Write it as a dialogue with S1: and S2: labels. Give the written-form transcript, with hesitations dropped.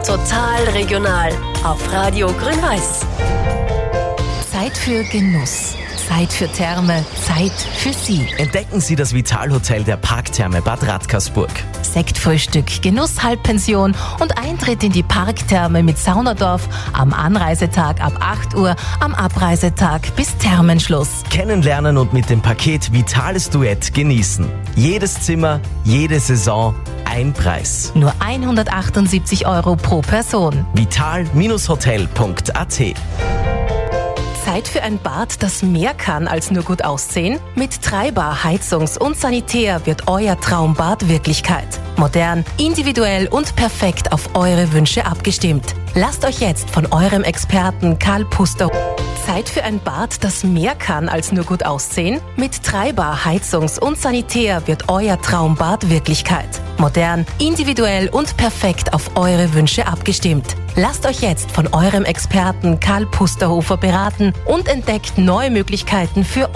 S1: Total regional auf Radio Grün-Weiß.
S2: Zeit für Genuss, Zeit für Therme, Zeit für Sie.
S3: Entdecken Sie das Vitalhotel der Parktherme Bad Radkersburg.
S2: Sektfrühstück, Genusshalbpension und Eintritt in die Parktherme mit Saunadorf am Anreisetag ab 8 Uhr, am Abreisetag bis Thermenschluss.
S3: Kennenlernen und mit dem Paket Vitales Duett genießen. Jedes Zimmer, jede Saison, ein Preis.
S2: Nur 178 € pro Person.
S3: vital-hotel.at.
S2: Zeit für ein Bad, das mehr kann als nur gut aussehen? Mit Treibar Heizungs- und Sanitär wird euer Traumbad Wirklichkeit. Modern, individuell und perfekt auf eure Wünsche abgestimmt. Lasst euch jetzt von eurem Experten Karl Puster. Zeit für ein Bad, das mehr kann als nur gut aussehen? Mit Treibar Heizungs- und Sanitär wird euer Traumbad Wirklichkeit. Modern, individuell und perfekt auf eure Wünsche abgestimmt. Lasst euch jetzt von eurem Experten Karl Pusterhofer beraten und entdeckt neue Möglichkeiten für